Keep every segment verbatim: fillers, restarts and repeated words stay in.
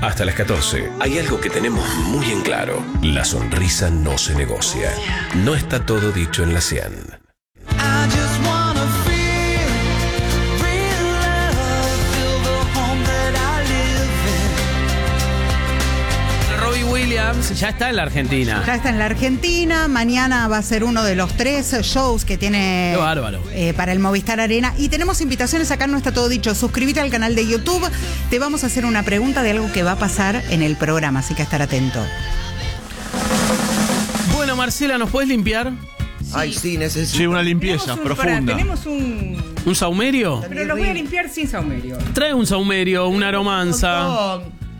Hasta las catorce, hay algo que tenemos muy en claro. La sonrisa no se negocia. No está todo dicho en la cien. Williams ya está en la Argentina. Ya está en la Argentina. Mañana va a ser uno de los tres shows que tiene Qué bárbaro. Eh, para el Movistar Arena. Y tenemos invitaciones acá, no está todo dicho. Suscríbete al canal de YouTube. Te vamos a hacer una pregunta de algo que va a pasar en el programa, así que a estar atento. Bueno, Marcela, ¿nos podés limpiar? Sí. Ay, sí, necesito. Sí, una limpieza un, profunda. Pará, tenemos un... ¿Un saumerio? Pero lo voy a limpiar sin saumerio. Trae un saumerio, una aromanza.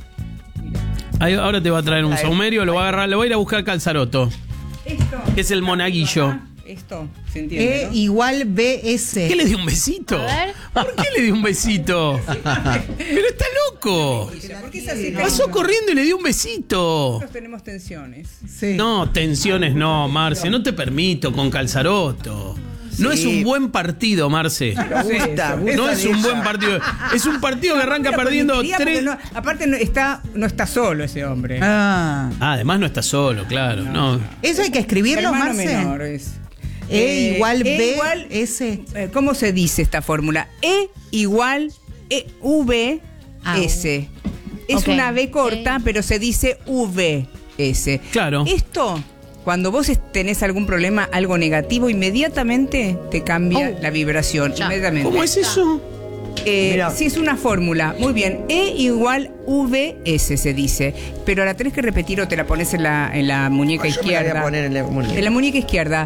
Ahí, ahora te va a traer un saumerio, lo va a agarrar, lo voy a ir a buscar Calzaroto. Esto. Que es el monaguillo. Esto, se entiende, E ¿no? igual B S. ¿Qué le dio un besito? ¿Por qué le dio un besito? Pero está loco. ¿Por qué es así? Pasó corriendo y le dio un besito. Nosotros tenemos tensiones. Sí. No, tensiones no, Marce, no te permito con Calzaroto. No Sí. es un buen partido, Marce. Gusta, gusta No es un esa. buen partido. Es un partido que arranca Mira, perdiendo porque tres. no- aparte no está, no está solo ese hombre. Ah. Ah, además no está solo, claro. No. Eso hay que escribirlo, Hermano Marce. menor es. E Eh, igual E B igual- S. Eh, ¿Cómo se dice esta fórmula? E igual E V S. Es Ok. una B corta, Ok. pero se dice V S. Claro. Esto, cuando vos tenés algún problema, algo negativo, inmediatamente te cambia Oh. la vibración. Ya. Inmediatamente. ¿Cómo es eso? Eh, Mirá. sí, es una fórmula. Muy bien. E igual V S se dice. Pero la tenés que repetir o te la pones en la, en la muñeca Yo me la voy izquierda. a poner en la muñeca. En la muñeca izquierda.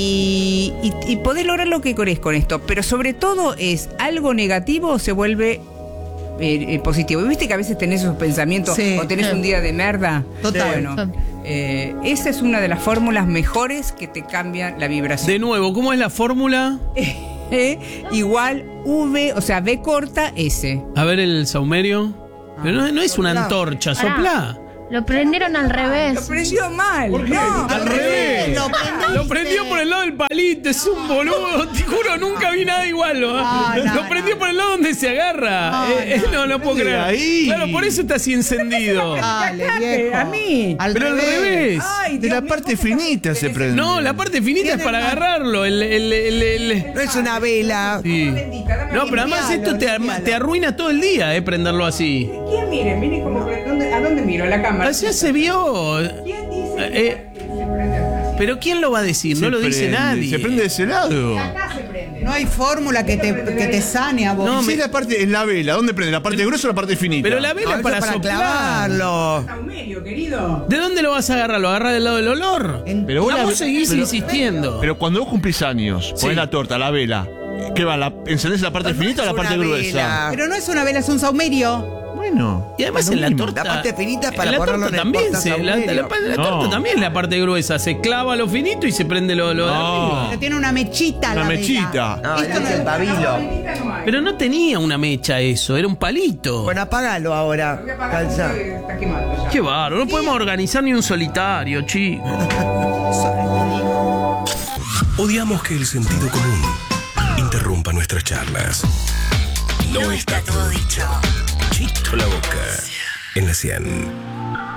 Y, y, y podés lograr lo que querés con esto. Pero sobre todo es algo negativo se vuelve eh, eh, positivo. ¿Y viste que a veces tenés esos pensamientos Sí. o tenés un día de merda? Total. Bueno, eh, esa es una de las fórmulas mejores que te cambian la vibración. De nuevo, ¿cómo es la fórmula? E igual V, o sea, B corta S. A ver el saumerio. Pero no, no es una antorcha, Pará. sopla. Lo prendieron al Lo revés. prendió mal. No, Al revés. Lo prendiste. Lo prendió por el lado del palito, es un boludo. Te juro, nunca vi nada igual. Lo, No, no, lo prendió no. por el lado donde se agarra. No, Eh, eh, no, no puedo Prende creer. ahí. Claro, por eso está así encendido. Dale, Dale, viejo. a mí. Al Pero al revés. Ay, De Dios la mío, parte vos estás- finita se prende. No, la parte finita es para agarrarlo. El, el, el, el- No es una vela. Sí. Bendita, dame No, mi pero además diálogo, esto te, arma- diálogo. te arruina todo el día, eh, prenderlo así. ¿Quién mire? Mire cómo prende- ¿dónde- ¿A dónde miro? ¿A la cámara? Así se vio. ¿Quién dice Eh, que se prende acá? Pero ¿quién lo va a decir? Se No lo dice prende, nadie. Se prende de ese lado. Acá se prende. No hay fórmula que te, que te sane a vos. No, Si me- es la parte, es la vela, ¿dónde prende? ¿La parte gruesa o la parte finita? Pero la vela No, es eso para, es para soplar. clavarlo. Saumerio, querido. ¿De dónde lo vas a agarrar? ¿Lo agarras del lado del olor? En- Pero vos no, la- vos seguís pero- insistiendo. Pero cuando vos cumplís años, Sí. ponés la torta, la vela. ¿Qué va? La, ¿Encendés la parte finita o la es parte una gruesa? vela. Pero no es una vela, es un saumerio. Bueno. Y además es lo en la mismo. torta. La parte finita es para en la ponerlo torta en el también se, la, portasaumerio. la- la- la No. torta también es la parte gruesa. Se clava lo finito y se prende lo, lo de No. arriba. Pero tiene una mechita Una la mechita. vela. No, Esto este no es el es- pabilo. Pero no tenía una mecha eso, era un palito. Bueno, apágalo ahora. Voy a apagar Calza. porque está quemado ya. Qué bárbaro, no podemos organizar ni un solitario, chico. Odiamos que el sentido común interrumpa nuestras charlas. No está todo dicho. Chito la boca. En la cien.